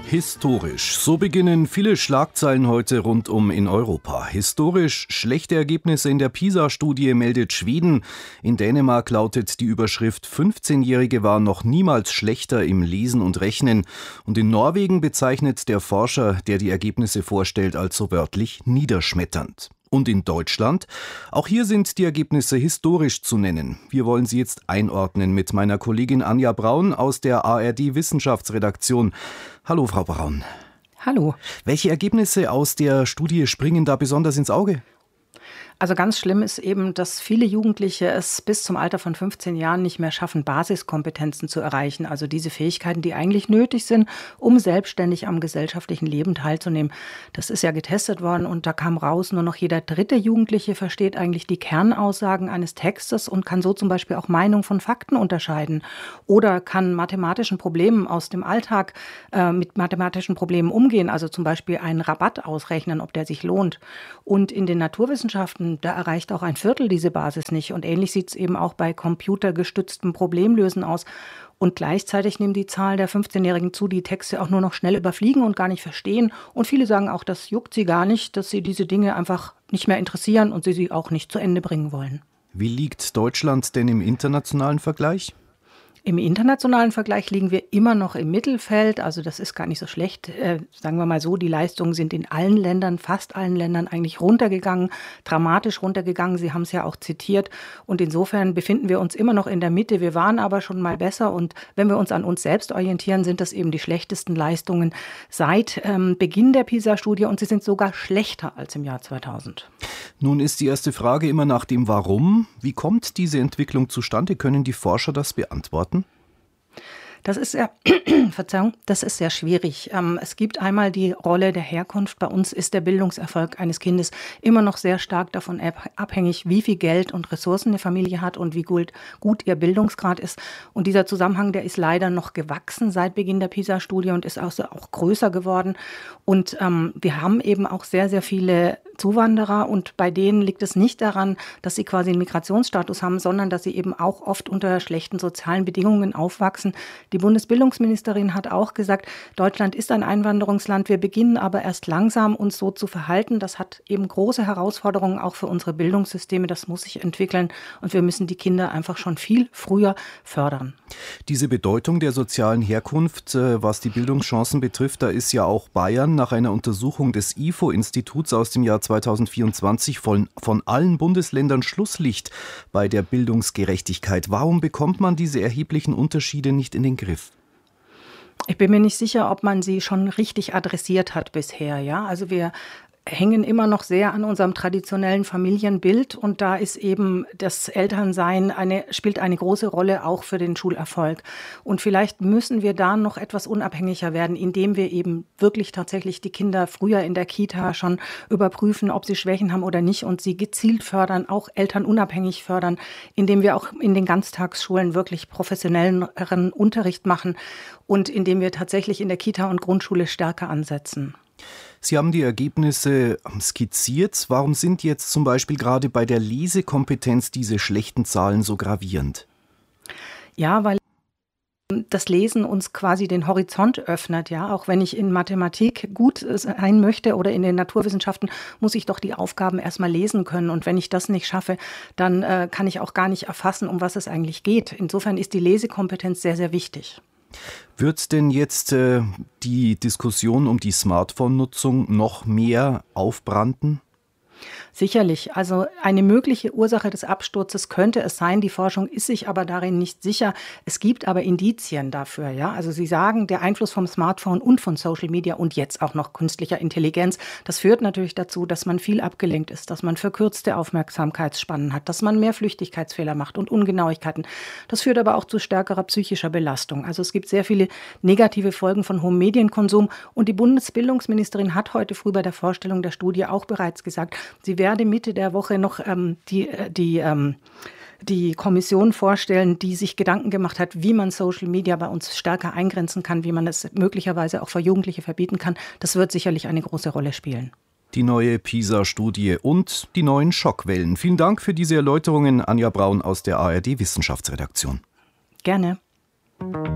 Historisch. So beginnen viele Schlagzeilen heute rundum in Europa. Historisch schlechte Ergebnisse in der PISA-Studie meldet Schweden. In Dänemark lautet die Überschrift: 15-Jährige waren noch niemals schlechter im Lesen und Rechnen. Und in Norwegen bezeichnet der Forscher, der die Ergebnisse vorstellt, als so wörtlich niederschmetternd. Und in Deutschland? Auch hier sind die Ergebnisse historisch zu nennen. Wir wollen sie jetzt einordnen mit meiner Kollegin Anja Braun aus der ARD-Wissenschaftsredaktion. Hallo, Frau Braun. Hallo. Welche Ergebnisse aus der Studie springen da besonders ins Auge? Also ganz schlimm ist eben, dass viele Jugendliche es bis zum Alter von 15 Jahren nicht mehr schaffen, Basiskompetenzen zu erreichen. Also diese Fähigkeiten, die eigentlich nötig sind, um selbstständig am gesellschaftlichen Leben teilzunehmen. Das ist ja getestet worden und da kam raus, nur noch jeder dritte Jugendliche versteht eigentlich die Kernaussagen eines Textes und kann so zum Beispiel auch Meinung von Fakten unterscheiden. Oder kann mathematischen Problemen aus dem Alltag mit mathematischen Problemen umgehen. Also zum Beispiel einen Rabatt ausrechnen, ob der sich lohnt. Und in den Naturwissenschaften, da erreicht auch ein Viertel diese Basis nicht. Und ähnlich sieht es eben auch bei computergestütztem Problemlösen aus. Und gleichzeitig nimmt die Zahl der 15-Jährigen zu, die Texte auch nur noch schnell überfliegen und gar nicht verstehen. Und viele sagen auch, das juckt sie gar nicht, dass sie diese Dinge einfach nicht mehr interessieren und sie auch nicht zu Ende bringen wollen. Wie liegt Deutschland denn im internationalen Vergleich? Im internationalen Vergleich liegen wir immer noch im Mittelfeld, also das ist gar nicht so schlecht. Sagen wir mal so, die Leistungen sind in allen Ländern, fast allen Ländern eigentlich runtergegangen, dramatisch runtergegangen. Sie haben es ja auch zitiert und insofern befinden wir uns immer noch in der Mitte. Wir waren aber schon mal besser und wenn wir uns an uns selbst orientieren, sind das eben die schlechtesten Leistungen seit Beginn der PISA-Studie und sie sind sogar schlechter als im Jahr 2000. Nun ist die erste Frage immer nach dem Warum. Wie kommt diese Entwicklung zustande? Können die Forscher das beantworten? Das ist sehr schwierig. Es gibt einmal die Rolle der Herkunft. Bei uns ist der Bildungserfolg eines Kindes immer noch sehr stark davon abhängig, wie viel Geld und Ressourcen eine Familie hat und wie gut ihr Bildungsgrad ist. Und dieser Zusammenhang, der ist leider noch gewachsen seit Beginn der PISA-Studie und ist auch größer geworden. Und wir haben eben auch sehr, sehr viele Zuwanderer und bei denen liegt es nicht daran, dass sie quasi einen Migrationsstatus haben, sondern dass sie eben auch oft unter schlechten sozialen Bedingungen aufwachsen. Die Bundesbildungsministerin hat auch gesagt, Deutschland ist ein Einwanderungsland, wir beginnen aber erst langsam uns so zu verhalten. Das hat eben große Herausforderungen auch für unsere Bildungssysteme, das muss sich entwickeln und wir müssen die Kinder einfach schon viel früher fördern. Diese Bedeutung der sozialen Herkunft, was die Bildungschancen betrifft, da ist ja auch Bayern nach einer Untersuchung des IFO-Instituts aus dem Jahr 2024 von allen Bundesländern Schlusslicht bei der Bildungsgerechtigkeit. Warum bekommt man diese erheblichen Unterschiede nicht in den Griff? Ich bin mir nicht sicher, ob man sie schon richtig adressiert hat bisher. Ja? Also wir hängen immer noch sehr an unserem traditionellen Familienbild und da ist eben das Elternsein spielt eine große Rolle auch für den Schulerfolg. Und vielleicht müssen wir da noch etwas unabhängiger werden, indem wir eben wirklich tatsächlich die Kinder früher in der Kita schon überprüfen, ob sie Schwächen haben oder nicht und sie gezielt fördern, auch elternunabhängig fördern, indem wir auch in den Ganztagsschulen wirklich professionelleren Unterricht machen und indem wir tatsächlich in der Kita und Grundschule stärker ansetzen. Sie haben die Ergebnisse skizziert. Warum sind jetzt zum Beispiel gerade bei der Lesekompetenz diese schlechten Zahlen so gravierend? Ja, weil das Lesen uns quasi den Horizont öffnet. Ja, auch wenn ich in Mathematik gut sein möchte oder in den Naturwissenschaften, muss ich doch die Aufgaben erstmal lesen können. Und wenn ich das nicht schaffe, dann kann ich auch gar nicht erfassen, um was es eigentlich geht. Insofern ist die Lesekompetenz sehr, sehr wichtig. Wird denn jetzt die Diskussion um die Smartphone-Nutzung noch mehr aufbranden? Sicherlich. Also eine mögliche Ursache des Absturzes könnte es sein. Die Forschung ist sich aber darin nicht sicher. Es gibt aber Indizien dafür. Ja? Also Sie sagen, der Einfluss vom Smartphone und von Social Media und jetzt auch noch künstlicher Intelligenz, das führt natürlich dazu, dass man viel abgelenkt ist, dass man verkürzte Aufmerksamkeitsspannen hat, dass man mehr Flüchtigkeitsfehler macht und Ungenauigkeiten. Das führt aber auch zu stärkerer psychischer Belastung. Also es gibt sehr viele negative Folgen von hohem Medienkonsum und die Bundesbildungsministerin hat heute früh bei der Vorstellung der Studie auch bereits gesagt, sie werde Mitte der Woche noch die Kommission vorstellen, die sich Gedanken gemacht hat, wie man Social Media bei uns stärker eingrenzen kann, wie man es möglicherweise auch für Jugendliche verbieten kann. Das wird sicherlich eine große Rolle spielen. Die neue PISA-Studie und die neuen Schockwellen. Vielen Dank für diese Erläuterungen, Anja Braun aus der ARD-Wissenschaftsredaktion. Gerne.